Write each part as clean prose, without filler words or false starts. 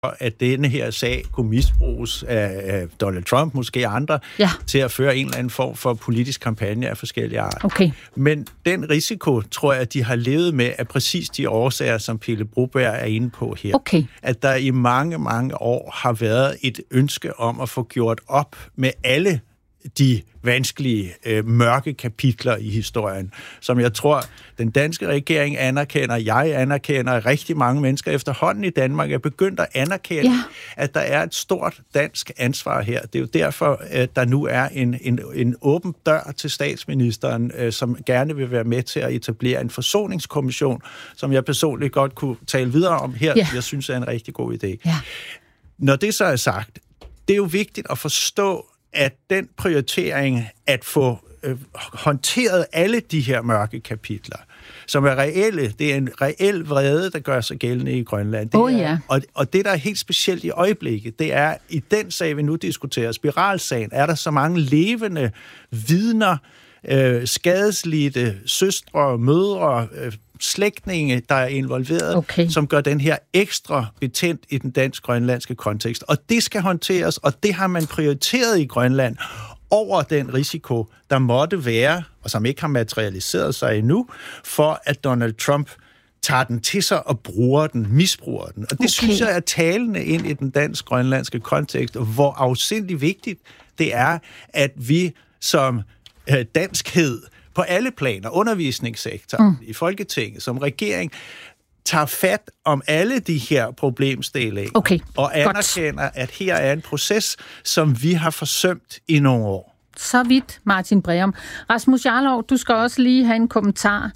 at denne her sag kunne misbruges af Donald Trump, måske andre, til at føre en eller anden form for politisk kampagne af forskellige art. Okay. Men den risiko, tror jeg, at de har levet med, af præcis de årsager, som Pele Broberg er inde på her. Okay. At der i mange, mange år har været et ønske om at få gjort op med alle de vanskelige, mørke kapitler i historien, som jeg tror, den danske regering anerkender, jeg anerkender, rigtig mange mennesker efterhånden i Danmark er begyndt at anerkende, at der er et stort dansk ansvar her. Det er jo derfor, at der nu er en åben dør til statsministeren, som gerne vil være med til at etablere en forsoningskommission, som jeg personligt godt kunne tale videre om her. Jeg synes, er en rigtig god idé. Når det så er sagt, det er jo vigtigt at forstå, at den prioritering at få håndteret alle de her mørke kapitler, som er reelle, det er en reel vrede, der gør sig gældende i Grønland. Og det, der er helt specielt i øjeblikket, det er, i den sag, vi nu diskuterer, spiralsagen, er der så mange levende vidner, skadeslidte søstre, mødre, slægtninge, der er involveret, som gør den her ekstra betændt i den dansk-grønlandske kontekst. Og det skal håndteres, og det har man prioriteret i Grønland over den risiko, der måtte være, og som ikke har materialiseret sig endnu, for at Donald Trump tager den til sig og misbruger den. Og det synes jeg er talende ind i den dansk-grønlandske kontekst, hvor afsindig vigtigt det er, at vi som danskhed på alle planer, undervisningssektoren, i Folketinget, som regering, tager fat om alle de her problemstillinger og anerkender, at her er en proces, som vi har forsømt i nogle år. Så vidt, Martin Breum. Rasmus Jarlov, du skal også lige have en kommentar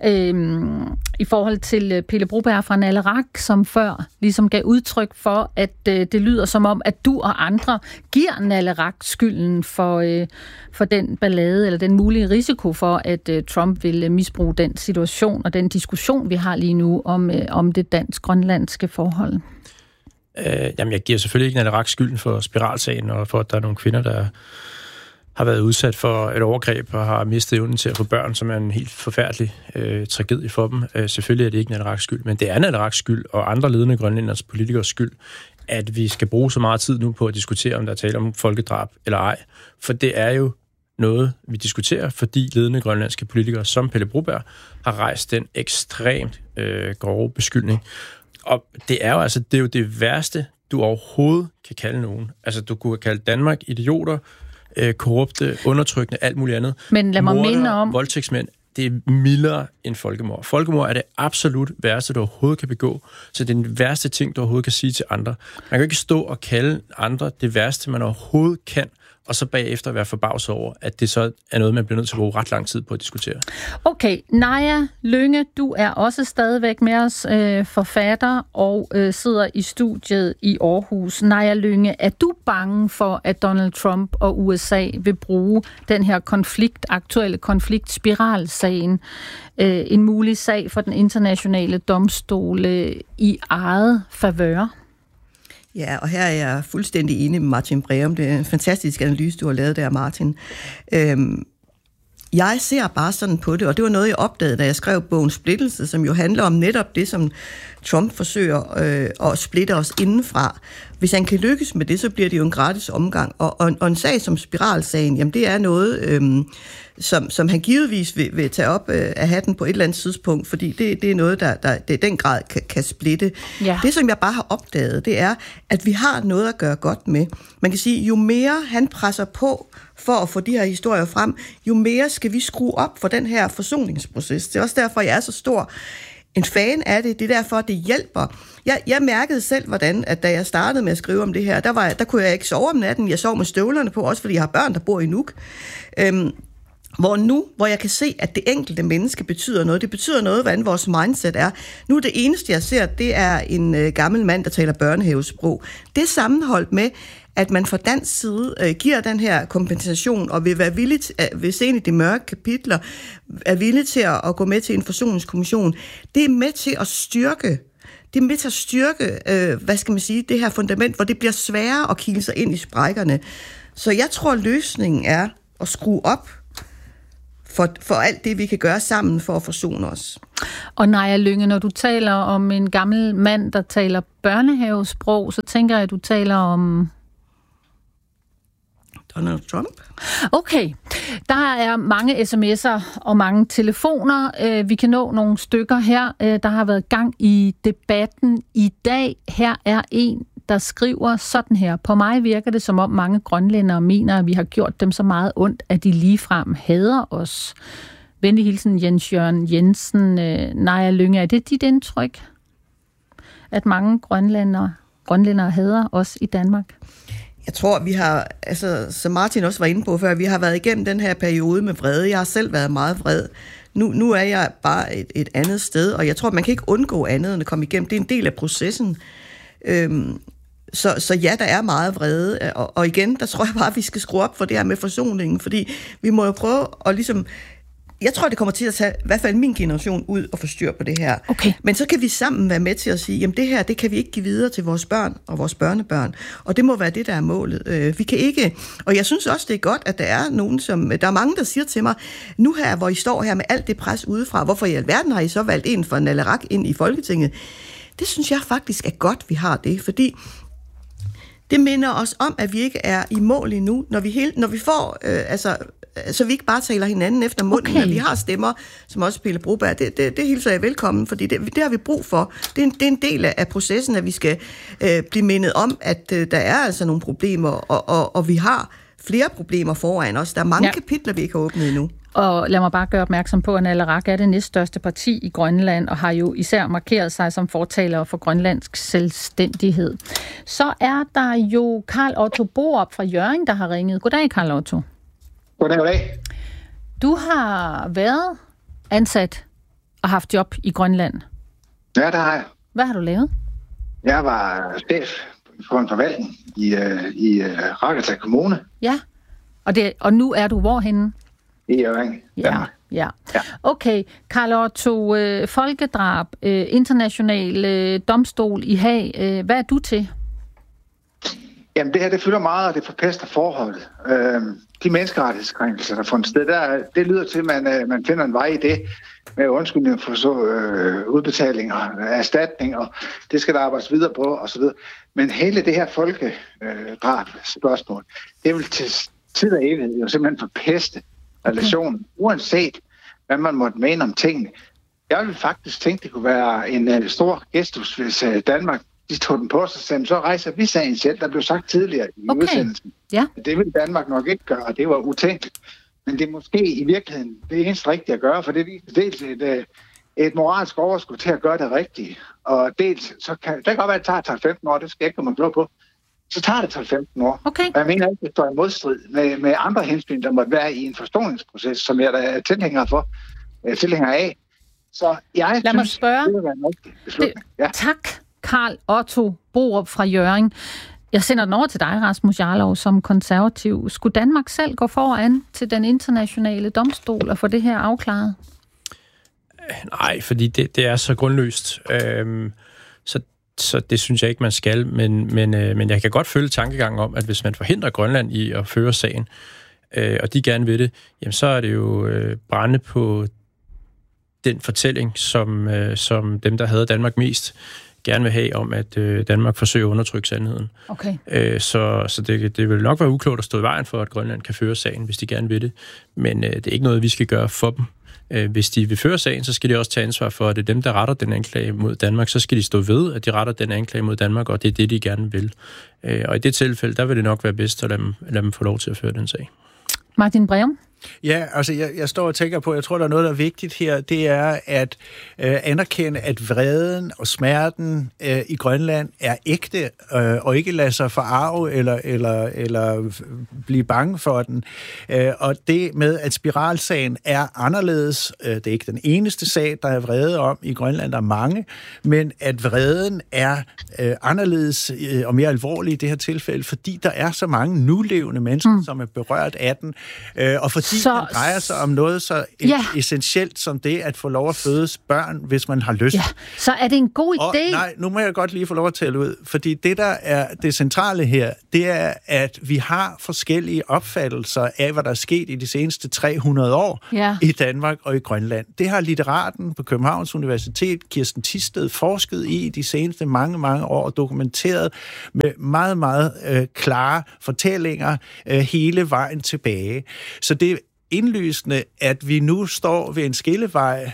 i forhold til Pele Broberg fra Naleraq, som før ligesom gav udtryk for, at det lyder som om, at du og andre giver Naleraq skylden for den ballade, eller den mulige risiko for, at Trump vil misbruge den situation og den diskussion, vi har lige nu om det dansk-grønlandske forhold. Jamen, jeg giver selvfølgelig ikke Naleraq skylden for spiralsagen, og for, at der er nogle kvinder, der har været udsat for et overgreb og har mistet evnen til at få børn, som er en helt forfærdelig tragedie for dem. Selvfølgelig er det ikke Naleraqs skyld, men det er Naleraqs skyld og andre ledende grønlænders politikers skyld, at vi skal bruge så meget tid nu på at diskutere, om der er tale om folkedrab eller ej. For det er jo noget, vi diskuterer, fordi ledende grønlandske politikere som Pele Broberg har rejst den ekstremt grove beskyldning. Og det er jo det værste, du overhovedet kan kalde nogen. Altså, du kunne kalde Danmark idioter, korrupte, undertrykkende, alt muligt andet. Men lad mig minde om... voldtægtsmænd, det er mildere end folkemord. Folkemord er det absolut værste, du overhovedet kan begå. Så det er den værste ting, du overhovedet kan sige til andre. Man kan ikke stå og kalde andre det værste, man overhovedet kan, og så bagefter være forbavset over, at det så er noget, man bliver nødt til at bruge ret lang tid på at diskutere. Okay, Naja Lynge, du er også stadigvæk med os, forfatter, og sidder i studiet i Aarhus. Naja Lynge, er du bange for, at Donald Trump og USA vil bruge den her aktuelle konflikt, spiralsagen, en mulig sag for den internationale domstol i eget favør? Ja, og her er jeg fuldstændig enig med Martin Breum. Det er en fantastisk analyse, du har lavet der, Martin. Jeg ser bare sådan på det, og det var noget, jeg opdagede, da jeg skrev bogen Splittelse, som jo handler om netop det, som Trump forsøger at splitte os indenfra. Hvis han kan lykkes med det, så bliver det jo en gratis omgang. Og en sag som spiralsagen, jamen det er noget, som han givetvis vil tage op af hatten på et eller andet tidspunkt, fordi det er noget, der i den grad kan splitte. Ja. Det, som jeg bare har opdaget, det er, at vi har noget at gøre godt med. Man kan sige, jo mere han presser på for at få de her historier frem, jo mere skal vi skrue op for den her forsoningsproces. Det er også derfor, jeg er så stor en fan af det. Det er derfor, det hjælper. Jeg mærkede selv, hvordan, at da jeg startede med at skrive om det her, der kunne jeg ikke sove om natten. Jeg sov med støvlerne på, også fordi jeg har børn, der bor i Nuuk. Hvor jeg kan se, at det enkelte menneske betyder noget. Det betyder noget, hvordan vores mindset er. Nu det eneste, jeg ser, det er en gammel mand, der taler børnehavesprog. Det er sammenholdt med, at man fra dansk side giver den her kompensation, og vil være villig til, vil se ind i de mørke kapitler, er villig til at gå med til en forsoningskommission. Det er med til at styrke det her fundament, hvor det bliver sværere at kile sig ind i sprækkerne. Så jeg tror, løsningen er at skrue op for alt det, vi kan gøre sammen for at forsone os. Og Naja Lynge, når du taler om en gammel mand, der taler børnehavesprog, så tænker jeg, at du taler om... Donald Trump. Okay. Der er mange sms'er og mange telefoner. Vi kan nå nogle stykker her. Der har været gang i debatten i dag. Her er en, der skriver sådan her. På mig virker det, som om mange grønlændere mener, at vi har gjort dem så meget ondt, at de ligefrem hader os. Venlig hilsen, Jens Jørgen Jensen. Naja Lynge, er det dit indtryk, at mange grønlændere hader os i Danmark? Jeg tror, vi har, altså, som Martin også var inde på før, vi har været igennem den her periode med vrede. Jeg har selv været meget vred. Nu er jeg bare et andet sted, og jeg tror, man kan ikke undgå andet end at komme igennem. Det er en del af processen. Så ja, der er meget vrede. Og igen, der tror jeg bare, at vi skal skrue op for det her med forsoningen, fordi vi må jo prøve at ligesom... Jeg tror, det kommer til at tage i hvert fald min generation ud og få styr på det her. Okay. Men så kan vi sammen være med til at sige, jamen det her, det kan vi ikke give videre til vores børn og vores børnebørn. Og det må være det, der er målet. Vi kan ikke... Og jeg synes også, det er godt, at der er nogen, som... Der er mange, der siger til mig, nu her, hvor I står her med alt det pres udefra, hvorfor i alverden har I så valgt en fra Naleraq ind i Folketinget? Det synes jeg faktisk er godt, vi har det, fordi... Det minder os om, at vi ikke er i mål endnu, når vi får, så vi ikke bare taler hinanden efter munden, okay. At vi har stemmer, som også Pelle Broberg, det hilser jeg velkommen, fordi det har vi brug for. Det er en del af processen, at vi skal blive mindet om, at der er altså nogle problemer, og vi har flere problemer foran os. Der er mange kapitler, vi ikke har åbnet endnu. Og lad mig bare gøre opmærksom på, at Naleraq er det næststørste parti i Grønland, og har jo især markeret sig som fortaler for grønlandsk selvstændighed. Så er der jo Karl Otto Borup fra Hjørring, der har ringet. Goddag, Karl Otto. Goddag. Du har været ansat og haft job i Grønland. Ja, det har jeg. Hvad har du lavet? Jeg var chef for en forvaltning i Rakkestad Kommune. Ja, og nu er du hvorhenne? I Hjørring. Ja. Okay, Karl Otto, folkedrab, international domstol i Haag. Hvad er du til? Jamen det her, det fylder meget, og det forpester forholdet. De menneskerettighedskrænkelser, der får en sted, det lyder til, at man finder en vej i det med undskyldning for udbetalinger, erstatning, og det skal der arbejdes videre på, og så videre. Men hele det her folkedrab spørgsmål, det vil til tid og evighed jo simpelthen forpeste relationen, uanset hvad man måtte mene om tingene. Jeg ville faktisk tænke, det kunne være en stor gestus, hvis Danmark de tog den på sig, så rejser vi sagen selv. Der blev sagt tidligere i udsendelsen. Ja. Det ville Danmark nok ikke gøre, og det var utænkeligt. Men det er måske i virkeligheden det eneste rigtige at gøre, for det viser dels et moralsk overskud til at gøre det rigtige. Og dels, så kan det godt være, at det tager 12-15 år, det skal jeg ikke komme klog på. Så tager det 12-15 år. Okay. Og jeg mener ikke, at det står i modstrid med andre hensyn, der måtte være i en forståelsesproces, som jeg er tilhænger af. Så jeg Lad mig spørge. Det vil være en rigtig beslutning. Ja. Tak, Karl Otto Borup fra Hjørring. Jeg sender den over til dig, Rasmus Jarlov, som konservativ. Skulle Danmark selv gå foran til den internationale domstol og få det her afklaret? Nej, fordi det er så grundløst. Så det synes jeg ikke, man skal. Men jeg kan godt følge tankegangen om, at hvis man forhindrer Grønland i at føre sagen, og de gerne vil det, jamen så er det jo brænde på den fortælling, som dem, der havde Danmark mest, gerne vil have om, at Danmark forsøger at undertrykke sandheden. Okay. Så det vil nok være uklogt at stå i vejen for, at Grønland kan føre sagen, hvis de gerne vil det. Men det er ikke noget, vi skal gøre for dem. Hvis de vil føre sagen, så skal de også tage ansvar for, at det er dem, der retter den anklage mod Danmark. Så skal de stå ved, at de retter den anklage mod Danmark, og det er det, de gerne vil. Og i det tilfælde, der vil det nok være bedst at lade dem få lov til at føre den sag. Martin Breum? Ja, altså jeg står og tænker på, jeg tror, der er noget, der er vigtigt her, det er at anerkende, at vreden og smerten i Grønland er ægte, og ikke lade sig forarve eller blive bange for den. Og det med, at spiralsagen er anderledes, det er ikke den eneste sag, der er vrede om i Grønland, der er mange, men at vreden er anderledes og mere alvorlig i det her tilfælde, fordi der er så mange nulevende mennesker, som er berørt af den, og fordi den drejer sig om noget så essentielt som det at få lov at fødes børn, hvis man har lyst. Ja, så er det en god idé. Nej, nu må jeg godt lige få lov at tale ud, fordi det, der er det centrale her, det er, at vi har forskellige opfattelser af, hvad der er sket i de seneste 300 år i Danmark og i Grønland. Det har litteraten på Københavns Universitet, Kirsten Thisted, forsket i de seneste mange, mange år og dokumenteret med meget, meget klare fortællinger hele vejen tilbage. Så det er indlysende, at vi nu står ved en skillevej,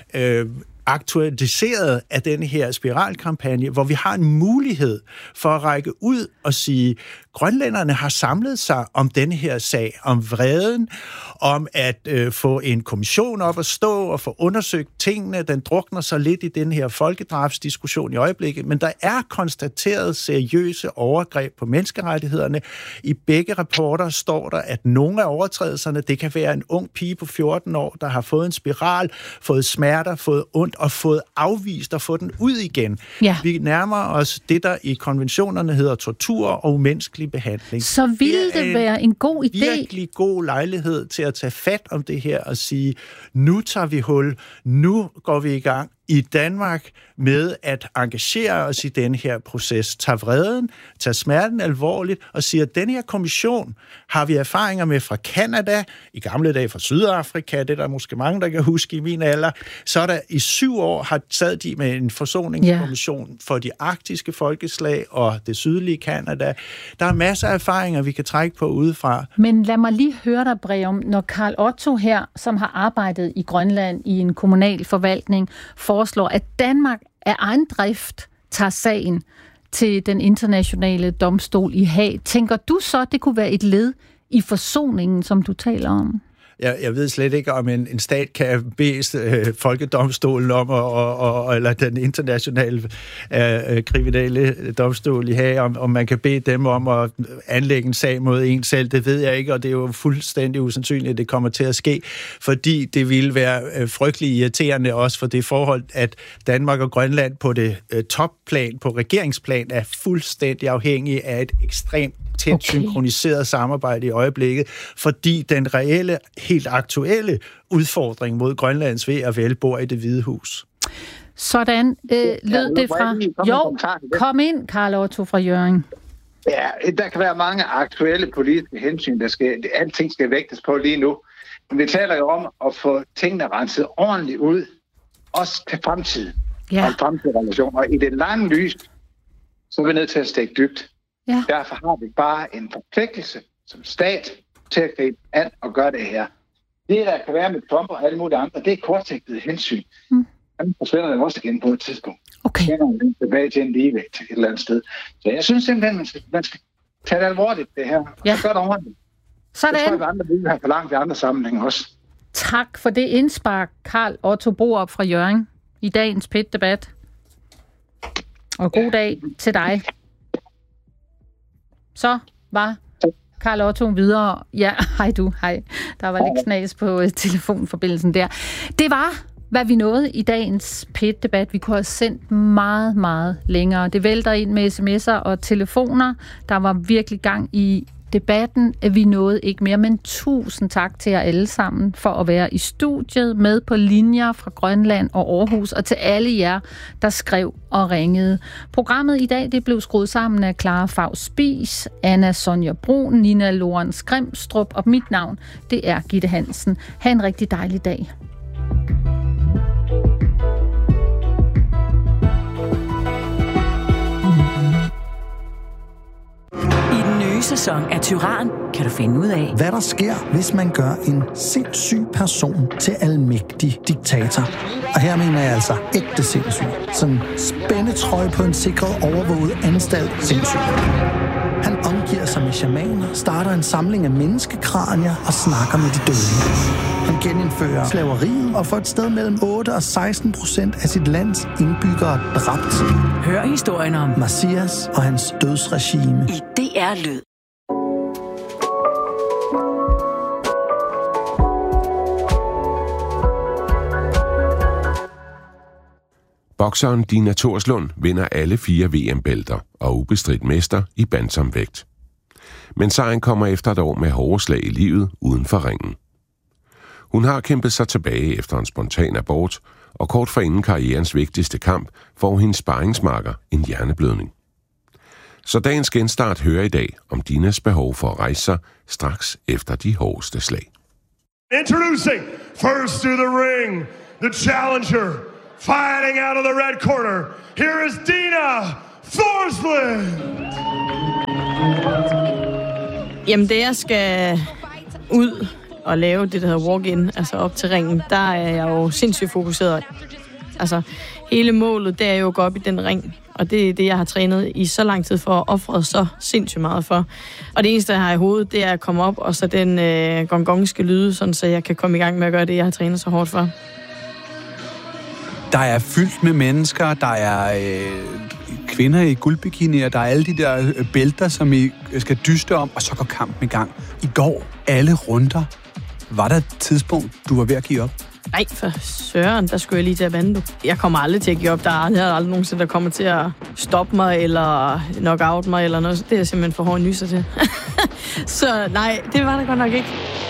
aktualiseret af den her spiralkampagne, hvor vi har en mulighed for at række ud og sige, grønlænderne har samlet sig om denne her sag, om vreden, om at få en kommission op at stå og få undersøgt tingene. Den drukner så lidt i den her folkedrabsdiskussion i øjeblikket, men der er konstateret seriøse overgreb på menneskerettighederne. I begge rapporter står der, at nogle af overtrædelserne, det kan være en ung pige på 14 år, der har fået en spiral, fået smerter, fået ondt og fået afvist og fået den ud igen. Ja. Vi nærmer os det, der i konventionerne hedder tortur og umenneskelig behandling. Så ville det være en god idé? Virkelig god lejlighed til at tage fat om det her og sige, nu tager vi hul, nu går vi i gang i Danmark med at engagere os i den her proces. Tag vreden, tag smerten alvorligt og siger, at den her kommission har vi erfaringer med fra Canada, i gamle dage fra Sydafrika, det er der måske mange, der kan huske i min alder. Så er der i 7 år sad de med en forsoningskommission for de arktiske folkeslag og det sydlige Canada. Der er masser af erfaringer, vi kan trække på udefra. Men lad mig lige høre dig, Breum, når Karl Otto her, som har arbejdet i Grønland i en kommunal forvaltning, foreslår, at Danmark af egen drift tager sagen til den internationale domstol i Haag. Tænker du så, det kunne være et led i forsoningen, som du taler om? Jeg ved slet ikke, om en stat kan bede folkedomstolen om, eller den internationale kriminelle domstol i Haag, om man kan bede dem om at anlægge en sag mod en selv. Det ved jeg ikke, og det er jo fuldstændig usandsynligt, at det kommer til at ske, fordi det ville være frygtelig irriterende også for det forhold, at Danmark og Grønland på det topplan, på regeringsplan, er fuldstændig afhængige af et ekstremt tæt synkroniseret samarbejde i øjeblikket, fordi den reelle, helt aktuelle udfordring mod Grønlands ve og vel bor i Det Hvide Hus. Sådan lød det fra... Jo, kom ind, Karl Otto fra Hjørring. Ja, der kan være mange aktuelle politiske hensyn, alting skal vægtes på lige nu. Men vi taler jo om at få tingene renset ordentligt ud, også til fremtiden. Ja. Og fremtidige relationer. Og i det lange lys, så er vi nødt til at stikke dybt. Ja. Derfor har vi bare en forpligtelse som stat til at gribe an og gøre det her. Det, der kan være med Trump og alle mulige andre, det er kortsigtede hensyn. Den forsvinder den også igen på et tidspunkt. Okay. Den tilbage til en ligevægt et eller andet sted. Så jeg synes simpelthen, man skal tage det alvorligt, det her. Ja. Og gøre det ordentligt. Sådan. Det tror jeg, at andre vil have for langt i andre sammenhænge også. Tak for det indspark, Karl Otto Borup fra Hjørring, i dagens PET-debat. Og god dag til dig. Så var Karl Otto videre. Ja, hej du, hej. Der var lidt knas på telefonforbindelsen der. Det var, hvad vi nåede i dagens PET-debat. Vi kunne have sendt meget, meget længere. Det vælter ind med sms'er og telefoner. Der var virkelig gang i debatten. Vi nåede ikke mere, men tusind tak til jer alle sammen for at være i studiet med på linjer fra Grønland og Aarhus, og til alle jer, der skrev og ringede. Programmet i dag, det blev skruet sammen af Clara Faust Spies, Anna Sonja Brun, Nina Lorentz Grimstrup, og mit navn, det er Gitte Hansen. Ha' en rigtig dejlig dag. Sæson af Tyran kan du finde ud af, hvad der sker, hvis man gør en sindssyg person til almægtig diktator. Og her mener jeg altså ægte sindssyg. Sådan spændetrøje på en sikret, overvåget anstalt sindssyg. Han omgiver sig med shamaner, starter en samling af menneskekranier og snakker med de døde. Han genindfører slaveriet og får et sted mellem 8 og 16% af sit lands indbyggere dræbt. Hør historien om Messias og hans dødsregime i DR Lyd. Bokseren Dina Thorslund vinder alle 4 VM-bælter og ubestridt mester i bantamvægt. Men sejren kommer efter et år med hårde slag i livet uden for ringen. Hun har kæmpet sig tilbage efter en spontan abort, og kort forinden karrierens vigtigste kamp får hendes sparringsmarker en hjerneblødning. Så dagens genstart hører i dag om Dinas behov for at rejse sig straks efter de hårdeste slag. Introducing first to the ring, the challenger, fighting out of the red corner. Here is Dina Thorslund. Jamen, da jeg skal ud og lave det, der hedder walk-in, altså op til ringen, der er jeg jo sindssygt fokuseret. Altså, hele målet, det er jo at gå op i den ring. Og det er det, jeg har trænet i så lang tid for at ofre så sindssygt meget for. Og det eneste, jeg har i hovedet, det er at komme op, og så den gong skal lyde, sådan, så jeg kan komme i gang med at gøre det, jeg har trænet så hårdt for. Der er fyldt med mennesker, der er kvinder i guldbikinier, der er alle de der bælter, som I skal dyste om, og så går kampen i gang. I går, alle runder, var der et tidspunkt, du var ved at give op? Nej, for søren, der skulle jeg lige til at vande. Jeg kommer aldrig til at give op. Der er aldrig nogensinde, der kommer til at stoppe mig, eller knock-out mig, eller noget. Det er simpelthen for hårde nyser til. Så nej, det var der godt nok ikke.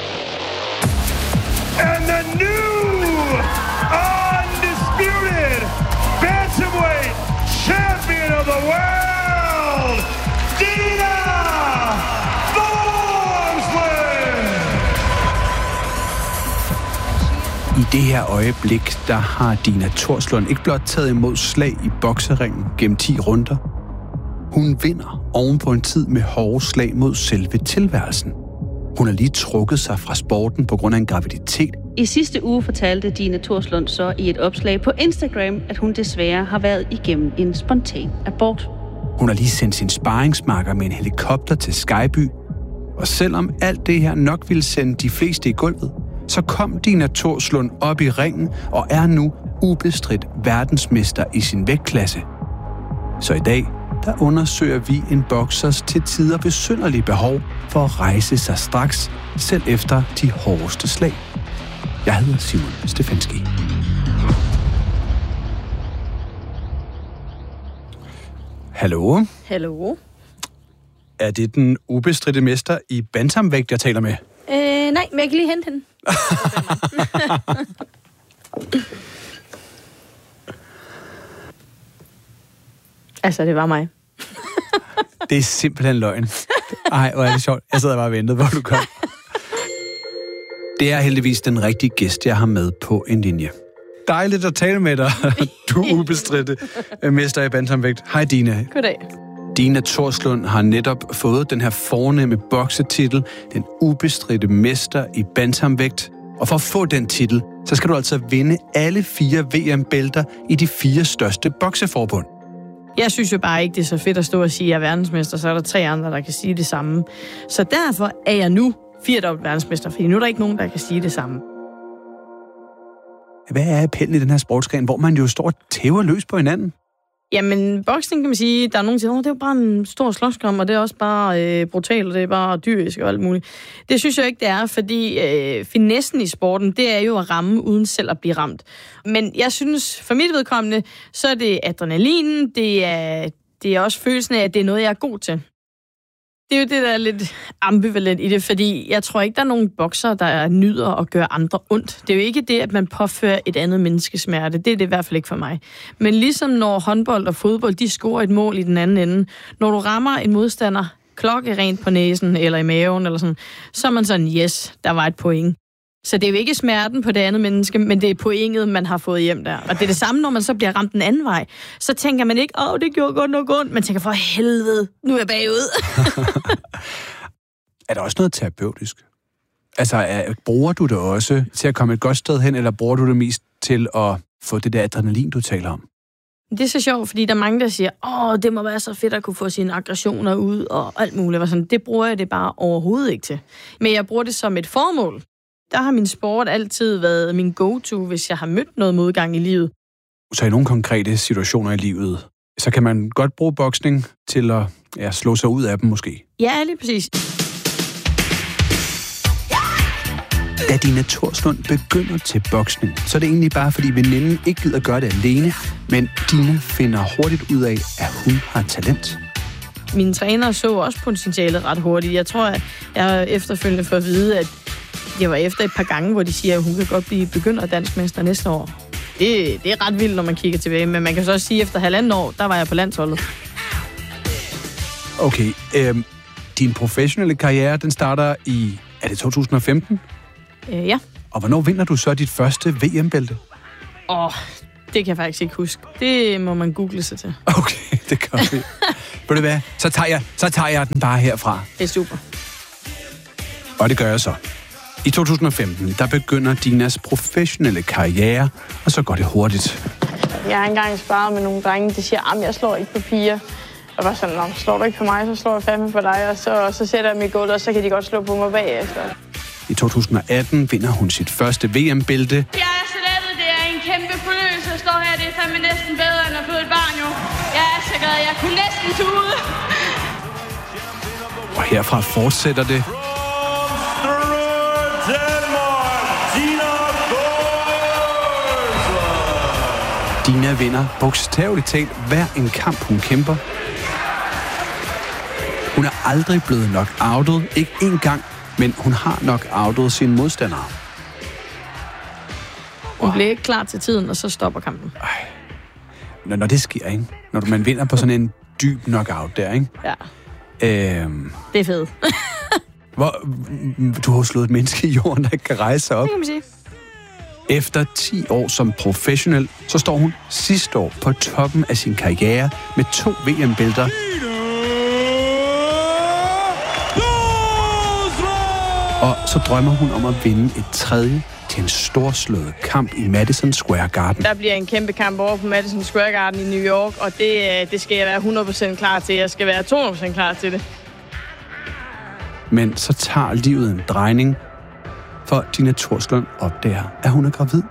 And the new undisputed bantamweight champion of the world, Dina Thorslund! I det her øjeblik, der har Dina Thorslund ikke blot taget imod slag i bokseringen gennem 10 runder. Hun vinder oven på en tid med hårde slag mod selve tilværelsen. Hun har lige trukket sig fra sporten på grund af en graviditet. I sidste uge fortalte Dina Thorslund så i et opslag på Instagram, at hun desværre har været igennem en spontan abort. Hun har lige sendt sin sparringsmarker med en helikopter til Skyby. Og selvom alt det her nok ville sende de fleste i gulvet, så kom Dina Thorslund op i ringen og er nu ubestridt verdensmester i sin vægtklasse. Så i dag, der undersøger vi en boksers til tider besynderlige behov for at rejse sig straks, selv efter de hårdeste slag. Jeg hedder Simon Stefanski. Hallo? Hallo? Er det den ubestridte mester i bantamvægt, jeg taler med? Nej, men jeg kan lige hente hende. Altså, det var mig. Det er simpelthen løgn. Ej, hvor er det sjovt. Jeg sidder bare og ventede, hvor du kom. Det er heldigvis den rigtige gæst, jeg har med på en linje. Dejligt at tale med dig. Du er ubestridte mester i bantamvægt. Hej, Dina. Goddag. Dina Thorslund har netop fået den her fornemme boksetitel, den ubestridte mester i bantamvægt. Og for at få den titel, så skal du altså vinde alle 4 VM-bælter i de 4 største bokseforbund. Jeg synes jo bare ikke, det er så fedt at stå og sige, at jeg er verdensmester, så er der 3 andre, der kan sige det samme. Så derfor er jeg nu 4-dobbelt verdensmester, fordi nu er der ikke nogen, der kan sige det samme. Hvad er appellen i den her sportsgren, hvor man jo står og tæver løs på hinanden? Jamen, boksning kan man sige, der er nogen, der siger, det er jo bare en stor slåskamp, og det er også bare brutalt, og det er bare dyrisk og alt muligt. Det synes jeg ikke, det er, fordi finessen i sporten, det er jo at ramme uden selv at blive ramt. Men jeg synes, for mit vedkommende, så er det adrenalinen, det er også følelsen af, at det er noget, jeg er god til. Det er jo det, der er lidt ambivalent i det, fordi jeg tror ikke, der er nogen bokser, der nyder at gøre andre ondt. Det er jo ikke det, at man påfører et andet menneske smerte. Det er det i hvert fald ikke for mig. Men ligesom når håndbold og fodbold, de scorer et mål i den anden ende. Når du rammer en modstander klokkerent på næsen eller i maven, eller sådan, så er man sådan, yes, der var et point. Så det er jo ikke smerten på det andet menneske, men det er pointet, man har fået hjem der. Og det er det samme, når man så bliver ramt den anden vej. Så tænker man ikke, det gjorde godt nok ondt. Man tænker, for helvede, nu er jeg bagud. Er der også noget terapeutisk? Altså, bruger du det også til at komme et godt sted hen, eller bruger du det mest til at få det der adrenalin, du taler om? Det er så sjovt, fordi der er mange, der siger, det må være så fedt at kunne få sine aggressioner ud og alt muligt. Sådan, det bruger jeg det bare overhovedet ikke til. Men jeg bruger det som et formål. Der har min sport altid været min go-to, hvis jeg har mødt noget modgang i livet. Så i nogle konkrete situationer i livet, så kan man godt bruge boksning til at slå sig ud af dem måske? Ja, lige præcis. Da Dina Thorslund begynder til boksning, så er det egentlig bare, fordi veninden ikke gider gøre det alene, men Dina finder hurtigt ud af, at hun har talent. Mine trænere så også potentialet ret hurtigt. Jeg tror, at jeg efterfølgende får at vide, at Det var efter et par gange, hvor de siger, at hun kan godt blive begynderdansmester næste år. Det er ret vildt, når man kigger tilbage. Men man kan så også sige, at efter 1,5 år, der var jeg på landsholdet. Okay, din professionelle karriere, den starter i, er det 2015? Ja. Og hvornår vinder du så dit første VM-bælte? Det kan jeg faktisk ikke huske. Det må man google sig til. Okay, det gør vi. Ved du hvad, så tager jeg den bare herfra. Det er super. Og det gør jeg så. I 2015, der begynder Dinas professionelle karriere, og så går det hurtigt. Jeg har engang sparet med nogle drenge, der siger, at jeg slår ikke på piger. Og var sådan, slår du ikke på mig, så slår jeg fandme på dig, og så sætter jeg mig i gulvet, og så kan de godt slå på mig bagefter. I 2018 vinder hun sit første VM-bælte. Jeg er så lettet, det er en kæmpe fornøjelse at stå her. Det er fandme næsten bedre, end at føde et barn, jo. Jeg er så glad, jeg kunne næsten tude. Og herfra fortsætter det. Dina vinder bogstaveligt talt hver en kamp, hun kæmper. Hun er aldrig blevet knock-outet, ikke én gang, men hun har knock-outet sine modstandere. Hun bliver ikke klar til tiden, og så stopper kampen. Når det sker, ikke? Når man vinder på sådan en dyb knockout der, ikke? Ja. Det er fedt. Du har slået et menneske i jorden, der ikke kan rejse sig op. Det kan man sige. Efter 10 år som professionel, så står hun sidste år på toppen af sin karriere med 2 VM-bælter. Og så drømmer hun om at vinde et 3. til en storslået kamp i Madison Square Garden. Der bliver en kæmpe kamp over på Madison Square Garden i New York, og det skal jeg være 100% klar til. Jeg skal være 200% klar til det. Men så tager livet en drejning, for Dina Thorslund opdager, at hun er gravid.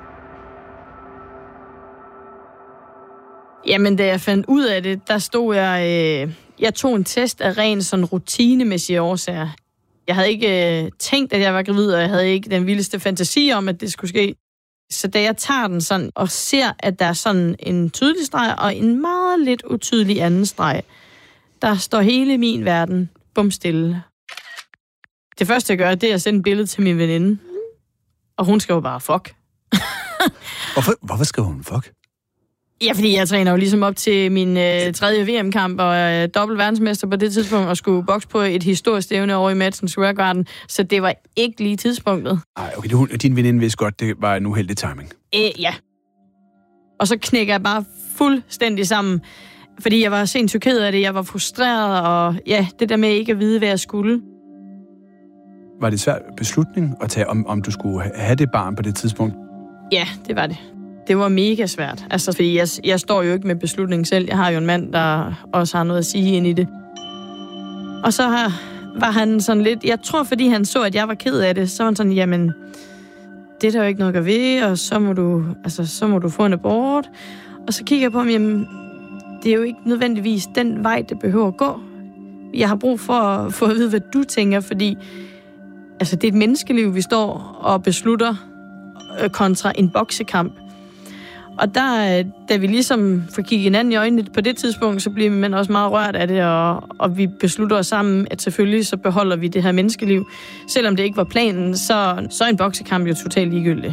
Jamen, da jeg fandt ud af det, der stod jeg tog en test af ren sådan rutinemæssige årsager. Jeg havde ikke tænkt, at jeg var gravid, og jeg havde ikke den vildeste fantasi om, at det skulle ske. Så da jeg tager den sådan og ser, at der er sådan en tydelig streg og en meget lidt utydelig anden streg, der står hele min verden bumstille. Det første, jeg gør, det er at sende et billede til min veninde. Og hun skal jo bare fuck. Hvorfor skal hun fuck? Ja, fordi jeg træner jo ligesom op til min 3. VM-kamp og er dobbelt verdensmester på det tidspunkt og skulle bokse på et historisk stævne over i Madison Square Garden. Så det var ikke lige tidspunktet. Nej, okay, din veninde vidste godt, det var en uheldig timing. Ja. Og så knækker jeg bare fuldstændig sammen, fordi jeg var sindssygt ked af det. Jeg var frustreret, og ja, det der med ikke at vide, hvad jeg skulle. Var det en svær beslutning at tage, om du skulle have det barn på det tidspunkt? Ja, det var det. Det var mega svært. Altså, fordi jeg står jo ikke med beslutningen selv. Jeg har jo en mand, der også har noget at sige ind i det. Og så var han sådan lidt... Jeg tror, fordi han så, at jeg var ked af det, så var han sådan, jamen, det er der jo ikke noget at gøre ved, og så må du få en abort. Og så kigger jeg på ham, jamen, det er jo ikke nødvendigvis den vej, det behøver at gå. Jeg har brug for at få at vide, hvad du tænker, fordi altså, det er et menneskeliv, vi står og beslutter kontra en boksekamp. Og da vi ligesom får kigget hinanden i øjnene på det tidspunkt, så bliver man også meget rørt af det, og vi beslutter os sammen, at selvfølgelig så beholder vi det her menneskeliv. Selvom det ikke var planen, så er en boksekamp jo totalt ligegyldig.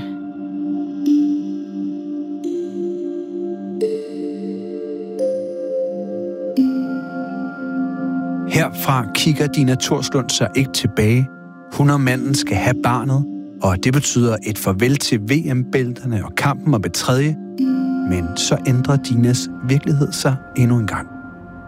Herfra kigger Dina Thorslund sig ikke tilbage. Hun og manden skal have barnet, og det betyder et farvel til VM-bælterne og kampen om et 3. Men så ændrer Dinas virkelighed sig endnu en gang.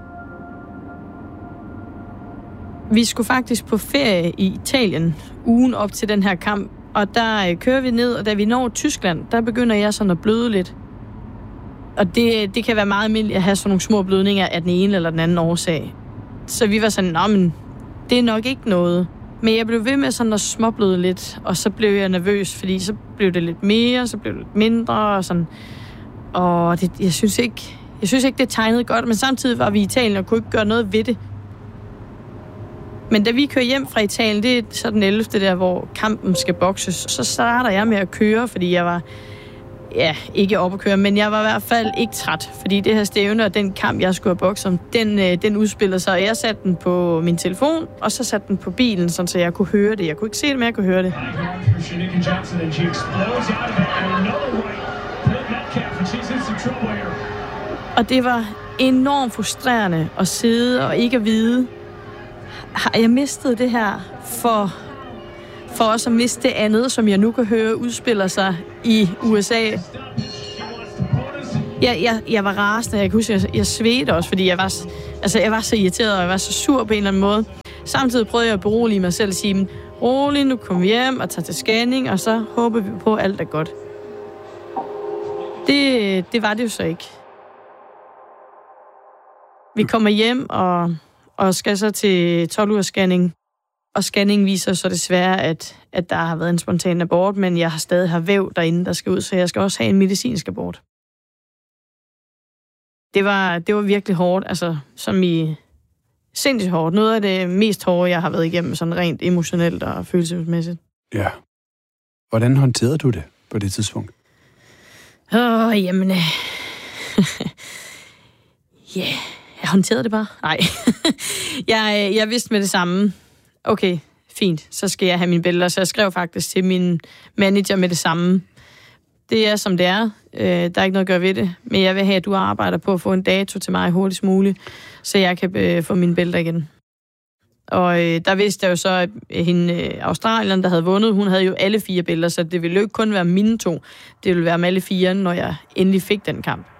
Vi skulle faktisk på ferie i Italien ugen op til den her kamp, og der kører vi ned, og da vi når Tyskland, der begynder jeg sådan at bløde lidt. Og det kan være meget almindeligt at have sådan nogle små blødninger af den ene eller den anden årsag. Så vi var sådan, men det er nok ikke noget. Men jeg blev ved med sådan at småbløde lidt, og så blev jeg nervøs, fordi så blev det lidt mere, så blev det lidt mindre, og sådan. Og jeg synes ikke, det tegnede godt, men samtidig var vi i Italien og kunne ikke gøre noget ved det. Men da vi kører hjem fra Italien, det er så den 11. der, hvor kampen skal bokses, så starter jeg med at køre, fordi jeg ikke op at køre, men jeg var i hvert fald ikke træt, fordi det her stævne og den kamp, jeg skulle have bokset om, den udspillede sig, og jeg satte den på min telefon, og så satte den på bilen, sådan, så jeg kunne høre det. Jeg kunne ikke se det, men jeg kunne høre det. Og det var enormt frustrerende at sidde og ikke at vide, har jeg mistet det her for også at miste det andet, som jeg nu kan høre udspiller sig i USA. Jeg var rasende, jeg kan huske, jeg svedte også, fordi jeg var så irriteret, og jeg var så sur på en eller anden måde. Samtidig prøvede jeg at berolige mig selv og sige, rolig, nu kommer vi hjem og tager til scanning, og så håber vi på, at alt er godt. Det var det jo så ikke. Vi kommer hjem og skal så til 12-ugers scanning. Og scanningen viser så desværre, at der har været en spontan abort, men jeg har stadig væv derinde, der skal ud, så jeg skal også have en medicinsk abort. Det var virkelig hårdt, altså som i sindssygt hårdt. Noget af det mest hårde, jeg har været igennem, sådan rent emotionelt og følelsesmæssigt. Ja. Hvordan håndterede du det på det tidspunkt? Jamen... Ja, jeg håndterede det bare. Nej. jeg vidste med det samme. Okay, fint, så skal jeg have mine billeder. Så jeg skrev faktisk til min manager med det samme. Det er, som det er. Der er ikke noget at gøre ved det. Men jeg vil have, at du arbejder på at få en dato til mig hurtigst muligt, så jeg kan få mine billeder igen. Og der vidste jeg jo så, at hende Australien, der havde vundet, hun havde jo alle 4 billeder, så det ville jo ikke kun være mine 2. Det ville være med alle 4, når jeg endelig fik den kamp.